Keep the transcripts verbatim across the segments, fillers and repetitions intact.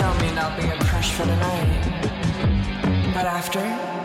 show me and I'll be your crush for the night. But after?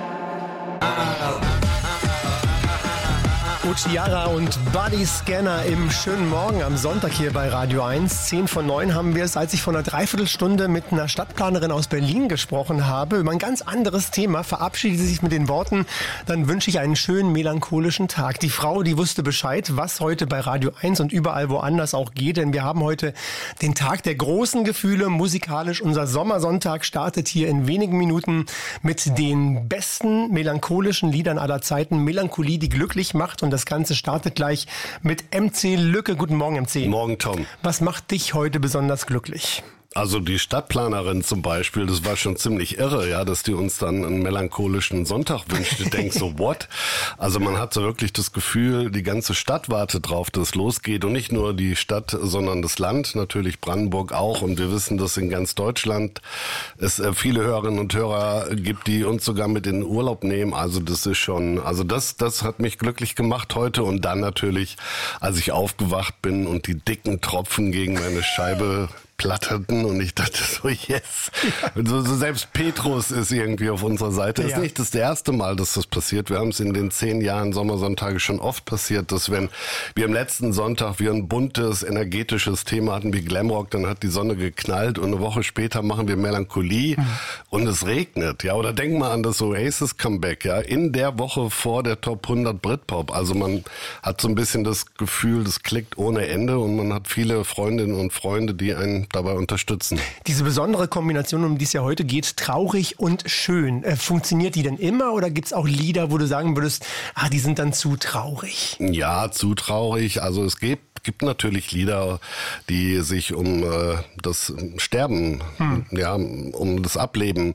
Ciara und Body Scanner im schönen Morgen am Sonntag hier bei Radio eins. Zehn von neun haben wir es, als ich vor einer Dreiviertelstunde mit einer Stadtplanerin aus Berlin gesprochen habe, über ein ganz anderes Thema, verabschiede sich mit den Worten, dann wünsche ich einen schönen melancholischen Tag. Die Frau, die wusste Bescheid, was heute bei Radio eins und überall woanders auch geht, denn wir haben heute den Tag der großen Gefühle, musikalisch. Unser Sommersonntag startet hier in wenigen Minuten mit den besten melancholischen Liedern aller Zeiten. Melancholie, die glücklich macht, und das Ganze startet gleich mit M C Lücke. Guten Morgen, M C. Morgen, Tom. Was macht dich heute besonders glücklich? Also die Stadtplanerin zum Beispiel, das war schon ziemlich irre, ja, dass die uns dann einen melancholischen Sonntag wünscht. Du denkst so, what? Also man hat so wirklich das Gefühl, die ganze Stadt wartet drauf, dass es losgeht. Und nicht nur die Stadt, sondern das Land, natürlich Brandenburg auch. Und wir wissen, dass in ganz Deutschland es viele Hörerinnen und Hörer gibt, die uns sogar mit in den Urlaub nehmen. Also das ist schon, also das, das hat mich glücklich gemacht heute. Und dann natürlich, als ich aufgewacht bin und die dicken Tropfen gegen meine Scheibe platterten und ich dachte so, yes. Ja. So, so selbst Petrus ist irgendwie auf unserer Seite. Das ja. ist nicht das erste Mal, dass das passiert. Wir haben es in den zehn Jahren Sommersonntage schon oft passiert, dass wenn wir am letzten Sonntag wir ein buntes, energetisches Thema hatten wie Glamrock, dann hat die Sonne geknallt und eine Woche später machen wir Melancholie mhm. und es regnet. Ja, oder denk mal an das Oasis Comeback, ja, in der Woche vor der Top hundert Britpop. Also man hat so ein bisschen das Gefühl, das klickt ohne Ende und man hat viele Freundinnen und Freunde, die einen dabei unterstützen. Diese besondere Kombination, um die es ja heute geht, traurig und schön, äh, funktioniert die denn immer oder gibt es auch Lieder, wo du sagen würdest, ah, die sind dann zu traurig? Ja, zu traurig. Also es gibt gibt natürlich Lieder, die sich um äh, das Sterben, hm. ja, um das Ableben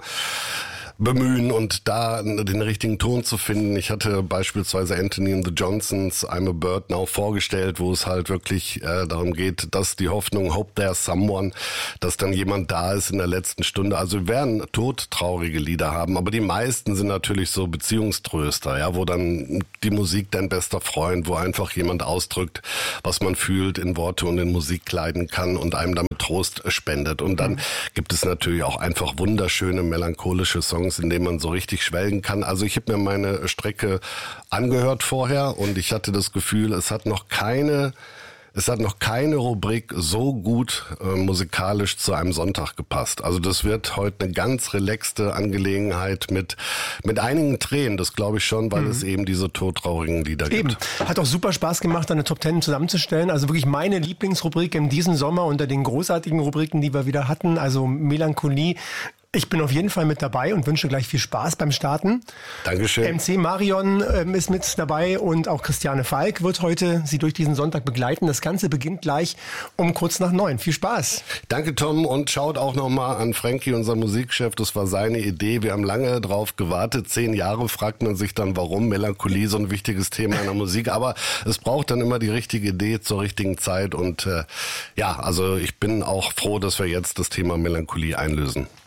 bemühen und da den richtigen Ton zu finden. Ich hatte beispielsweise Anthony and the Johnsons I'm a Bird Now vorgestellt, wo es halt wirklich äh, darum geht, dass die Hoffnung, hope there's someone, dass dann jemand da ist in der letzten Stunde. Also wir werden todtraurige Lieder haben, aber die meisten sind natürlich so Beziehungströster, ja, wo dann die Musik dein bester Freund, wo einfach jemand ausdrückt, was man fühlt, in Worte und in Musik kleiden kann und einem damit Trost spendet. Und dann mhm. gibt es natürlich auch einfach wunderschöne melancholische Songs, in denen man so richtig schwelgen kann. Also ich habe mir meine Strecke angehört vorher und ich hatte das Gefühl, es hat noch keine, es hat noch keine Rubrik so gut äh, musikalisch zu einem Sonntag gepasst. Also das wird heute eine ganz relaxte Angelegenheit mit mit einigen Tränen, das glaube ich schon, weil mhm. es eben diese todtraurigen Lieder eben. gibt. Hat auch super Spaß gemacht, eine Top Ten zusammenzustellen. Also wirklich meine Lieblingsrubrik in diesem Sommer unter den großartigen Rubriken, die wir wieder hatten. Also Melancholie. Ich bin auf jeden Fall mit dabei und wünsche gleich viel Spaß beim Starten. Dankeschön. M C Marion ähm, ist mit dabei und auch Christiane Falk wird heute Sie durch diesen Sonntag begleiten. Das Ganze beginnt gleich um kurz nach neun. Viel Spaß. Danke, Tom. Und schaut auch nochmal an Frankie, unser Musikchef. Das war seine Idee. Wir haben lange drauf gewartet. Zehn Jahre fragt man sich dann, warum Melancholie so ein wichtiges Thema in der Musik. Aber es braucht dann immer die richtige Idee zur richtigen Zeit. Und äh, ja, also ich bin auch froh, dass wir jetzt das Thema Melancholie einlösen.